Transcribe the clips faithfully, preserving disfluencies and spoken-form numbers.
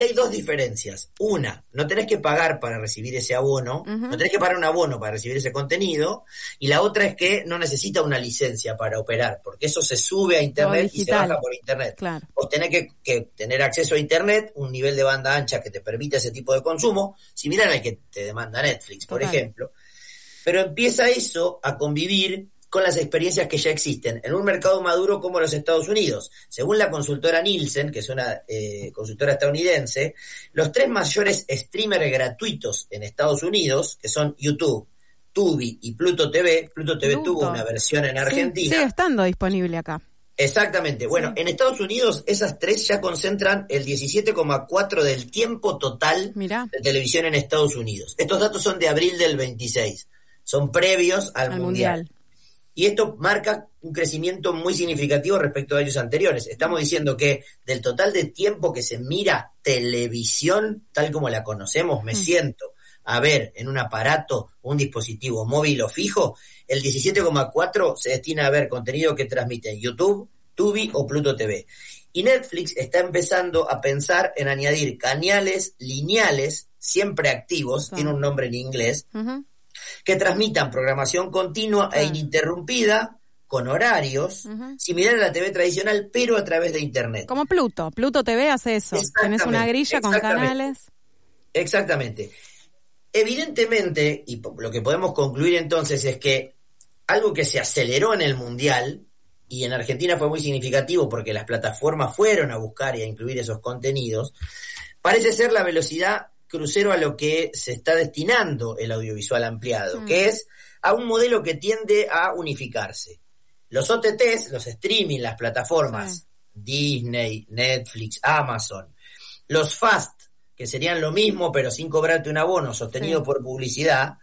hay dos diferencias. Una, no tenés que pagar para recibir ese abono, uh-huh. no tenés que pagar un abono para recibir ese contenido, y la otra es que no necesita una licencia para operar, porque eso se sube a internet y se baja por internet. Claro. Vos tenés que, que tener acceso a internet, un nivel de banda ancha que te permite ese tipo de consumo, similar al que te demanda Netflix, por Total. ejemplo. Pero empieza eso a convivir con las experiencias que ya existen en un mercado maduro como los Estados Unidos. Según la consultora Nielsen, que es una eh, consultora estadounidense, los tres mayores streamers gratuitos en Estados Unidos, que son YouTube, Tubi y Pluto T V, Pluto T V Pluto. tuvo una versión en Argentina. Sí, sigue estando disponible acá. Exactamente. Bueno, sí. En Estados Unidos esas tres ya concentran el diecisiete coma cuatro del tiempo total Mirá. de televisión en Estados Unidos. Estos datos son de abril del veintiséis. Son previos al, al mundial. mundial. Y esto marca un crecimiento muy significativo respecto a años anteriores. Estamos diciendo que del total de tiempo que se mira televisión, tal como la conocemos, me mm. siento a ver en un aparato, un dispositivo móvil o fijo, el diecisiete coma cuatro se destina a ver contenido que transmiten YouTube, Tubi o Pluto T V. Y Netflix está empezando a pensar en añadir canales lineales, siempre activos, uh-huh. tiene un nombre en inglés, uh-huh. que transmitan programación continua uh-huh. e ininterrumpida, con horarios, uh-huh. similar a la T V tradicional, pero a través de internet. Como Pluto, Pluto T V hace eso. Tenés una grilla con canales. Exactamente. Evidentemente, y lo que podemos concluir entonces es que algo que se aceleró en el Mundial, y en Argentina fue muy significativo porque las plataformas fueron a buscar y a incluir esos contenidos, parece ser la velocidad crucero a lo que se está destinando el audiovisual ampliado, mm. que es a un modelo que tiende a unificarse. Los O T Ts, los streaming, las plataformas, sí. Disney, Netflix, Amazon, los fast, que serían lo mismo pero sin cobrarte un abono sostenido sí. por publicidad,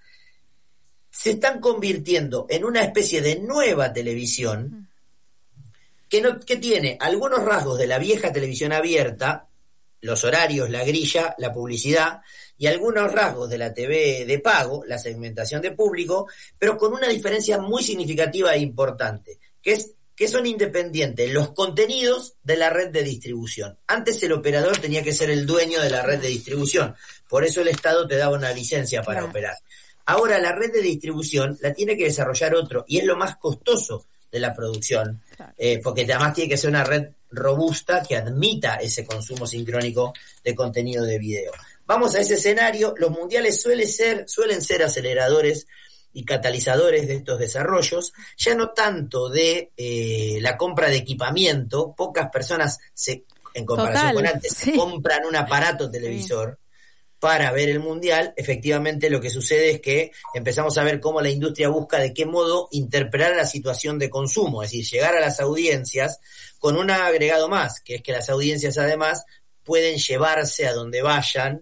se están convirtiendo en una especie de nueva televisión mm. que, no, que tiene algunos rasgos de la vieja televisión abierta, los horarios, la grilla, la publicidad, y algunos rasgos de la T V de pago, la segmentación de público, pero con una diferencia muy significativa e importante, que es que son independientes los contenidos de la red de distribución. Antes el operador tenía que ser el dueño de la red de distribución, por eso el Estado te daba una licencia para claro. operar. Ahora la red de distribución la tiene que desarrollar otro, y es lo más costoso de la producción, claro. eh, porque además tiene que ser una red robusta que admita ese consumo sincrónico de contenido de video. Vamos a ese escenario. Los mundiales suelen ser, suelen ser aceleradores y catalizadores de estos desarrollos, ya no tanto de eh, la compra de equipamiento. Pocas personas, se, en comparación Total, con antes, sí. compran un aparato televisor sí. para ver el mundial. Efectivamente lo que sucede es que empezamos a ver cómo la industria busca de qué modo interpretar la situación de consumo, es decir, llegar a las audiencias con un agregado más, que es que las audiencias además pueden llevarse a donde vayan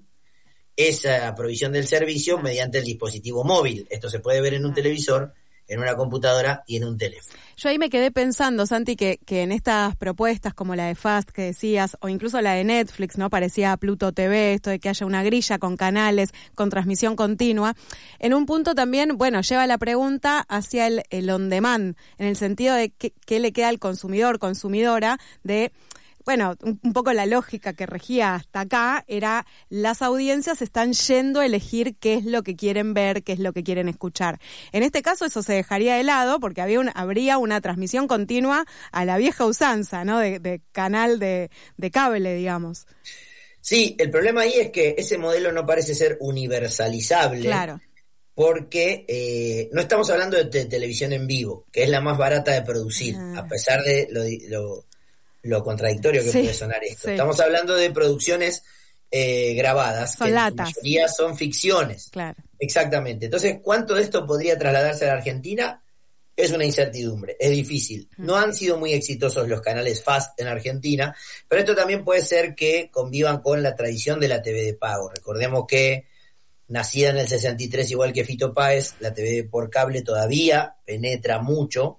esa provisión del servicio mediante el dispositivo móvil. Esto se puede ver en un televisor, en una computadora y en un teléfono. Yo ahí me quedé pensando, Santi, que, que en estas propuestas como la de Fast que decías, o incluso la de Netflix, ¿no? Parecía Pluto T V, esto de que haya una grilla con canales, con transmisión continua. En un punto también, bueno, lleva la pregunta hacia el, el on demand, en el sentido de qué, qué le queda al consumidor, consumidora, de... Bueno, un, un poco la lógica que regía hasta acá era las audiencias están yendo a elegir qué es lo que quieren ver, qué es lo que quieren escuchar. En este caso eso se dejaría de lado porque había un, habría una transmisión continua a la vieja usanza, ¿no? De, de canal de, de cable, digamos. Sí, el problema ahí es que ese modelo no parece ser universalizable. Claro. Porque eh, no estamos hablando de te- televisión en vivo, que es la más barata de producir, ah. a pesar de lo... lo lo contradictorio que sí, puede sonar esto. Sí. Estamos hablando de producciones eh, grabadas, son que latas. En su mayoría son ficciones. Claro. Exactamente. Entonces, ¿cuánto de esto podría trasladarse a la Argentina? Es una incertidumbre, es difícil. No han sido muy exitosos los canales Fast en Argentina, pero esto también puede ser que convivan con la tradición de la T V de pago. Recordemos que nacida en el sesenta y tres, igual que Fito Páez, la T V por cable todavía penetra mucho.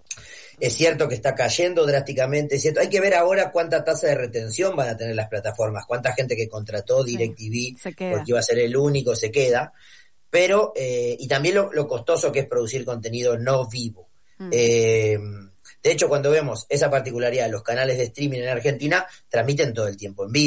Es cierto que está cayendo drásticamente, es cierto. Hay que ver ahora cuánta tasa de retención van a tener las plataformas, cuánta gente que contrató DirecTV sí, porque iba a ser el único se queda, pero eh, y también lo, lo costoso que es producir contenido no vivo. Mm. Eh, de hecho, cuando vemos esa particularidad, los canales de streaming en Argentina transmiten todo el tiempo en vivo.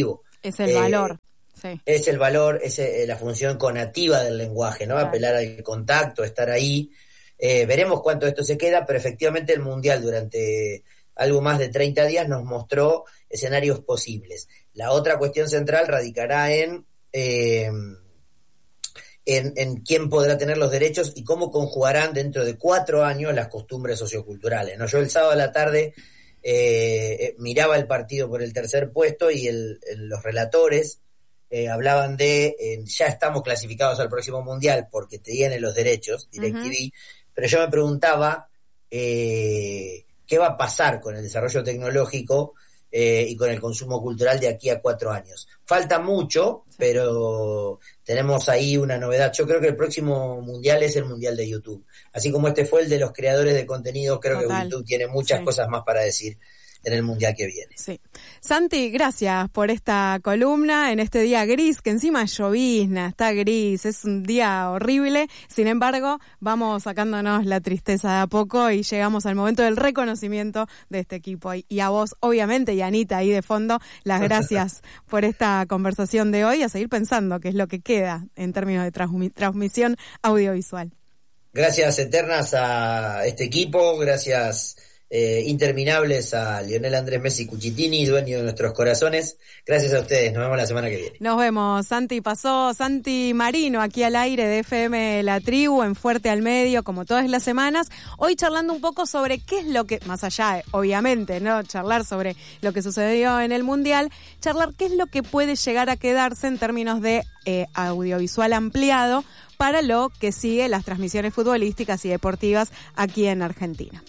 Es el eh, valor. Sí. Es el valor, es eh, la función conativa del lenguaje, ¿no? Claro. Apelar al contacto, estar ahí. Eh, veremos cuánto esto se queda, pero efectivamente el Mundial durante algo más de treinta días nos mostró escenarios posibles. La otra cuestión central radicará en, eh, en, en quién podrá tener los derechos y cómo conjugarán dentro de cuatro años las costumbres socioculturales, ¿no? Yo el sábado a la tarde eh, miraba el partido por el tercer puesto y el, el, los relatores Eh, hablaban de eh, ya estamos clasificados al próximo Mundial porque tienen los derechos, DirecTV, uh-huh. Pero yo me preguntaba eh, qué va a pasar con el desarrollo tecnológico eh, y con el consumo cultural de aquí a cuatro años. Falta mucho, sí. Pero tenemos ahí una novedad. Yo creo que el próximo Mundial es el Mundial de YouTube. Así como este fue el de los creadores de contenido, creo Total. que YouTube tiene muchas sí. cosas más para decir en el Mundial que viene. Sí. Santi, gracias por esta columna en este día gris, que encima llovizna, está gris, es un día horrible. Sin embargo, vamos sacándonos la tristeza de a poco y llegamos al momento del reconocimiento de este equipo. Y a vos, obviamente, y a Anita ahí de fondo, las gracias por esta conversación de hoy, a seguir pensando qué es lo que queda en términos de transmi- transmisión audiovisual. Gracias eternas a este equipo, gracias Eh, interminables a Lionel Andrés Messi Cuchitini, dueño de nuestros corazones. Gracias a ustedes, nos vemos la semana que viene. Nos vemos. Santi pasó, Santi Marino, aquí al aire de F M La Tribu, en Fuerte al Medio, como todas las semanas. Hoy charlando un poco sobre qué es lo que, más allá, obviamente, ¿no? Charlar sobre lo que sucedió en el Mundial, charlar qué es lo que puede llegar a quedarse en términos de eh, audiovisual ampliado para lo que sigue las transmisiones futbolísticas y deportivas aquí en Argentina.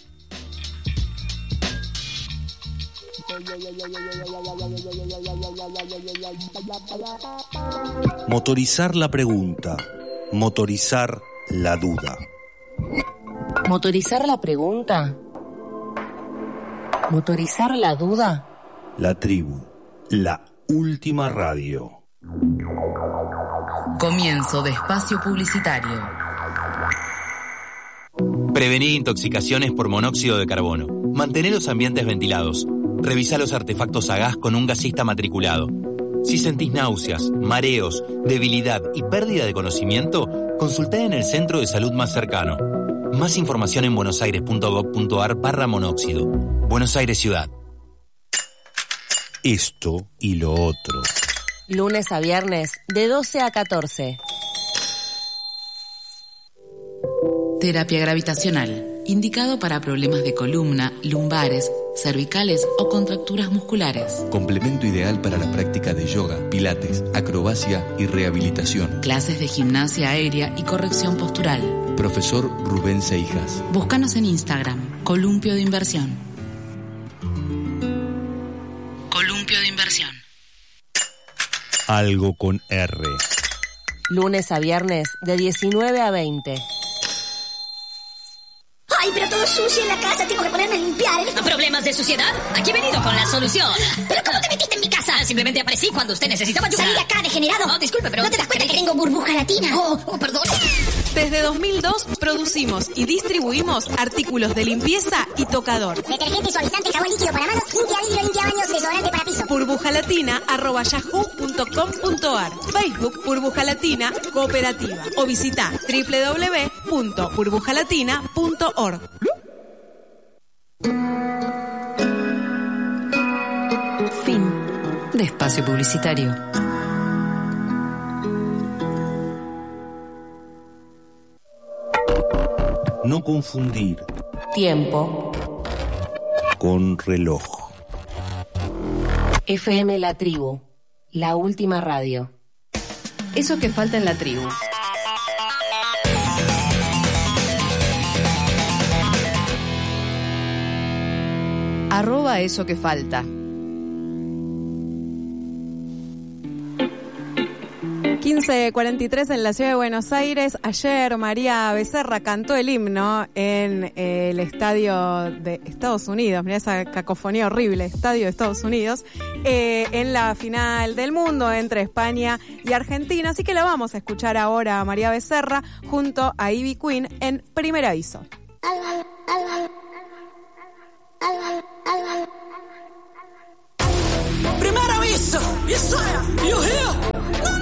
Motorizar la pregunta, motorizar la duda. Motorizar la pregunta, motorizar la duda. La Tribu, la última radio. Comienzo de espacio publicitario. Prevenir intoxicaciones por monóxido de carbono. Mantener los ambientes ventilados. Revisa los artefactos a gas con un gasista matriculado. Si sentís náuseas, mareos, debilidad y pérdida de conocimiento, consultá en el centro de salud más cercano. Más información en buenosaires.gov.ar barra monóxido. Buenos Aires Ciudad. Esto y lo otro. Lunes a viernes, de doce a catorce. Terapia gravitacional. Indicado para problemas de columna, lumbares, cervicales o contracturas musculares. Complemento ideal para la práctica de yoga, pilates, acrobacia y rehabilitación. Clases de gimnasia aérea y corrección postural. Profesor Rubén Seijas. Búscanos en Instagram, Columpio de Inversión. Columpio de Inversión. Algo con R. Lunes a viernes, de diecinueve a veinte. ¡Ay, pero todo sucio en la casa! Tengo que ponerme a limpiar. ¿eh? ¿Problemas de suciedad? Aquí he venido con la solución. ¿Pero cómo te metiste en mi casa? Simplemente aparecí cuando usted necesitaba ayuda. ¡Salí de acá, degenerado! No, disculpe, pero... ¿No te das cuenta que tengo burbuja latina? Oh, oh, perdón. Desde dos mil dos producimos y distribuimos artículos de limpieza y tocador. Detergente, suavizante, jabón líquido para manos, limpia vidrio, limpia baños, desodorante para piso. burbujalatina arroba yahoo punto com punto ar. Facebook Burbuja Latina Cooperativa. O visita doble u doble u doble u punto burbujalatina punto org. Fin de espacio publicitario. No confundir Tiempo con reloj. F M La Tribu, la última radio. Eso que falta en la tribu. Arroba eso que falta. quince cuarenta y tres en la ciudad de Buenos Aires. Ayer María Becerra cantó el himno en el estadio de Estados Unidos. Mirá esa cacofonía horrible, estadio de Estados Unidos, eh, en la final del mundo entre España y Argentina. Así que la vamos a escuchar ahora a María Becerra junto a Ivy Queen en Primer Aviso. Primer aviso, y eso You hear?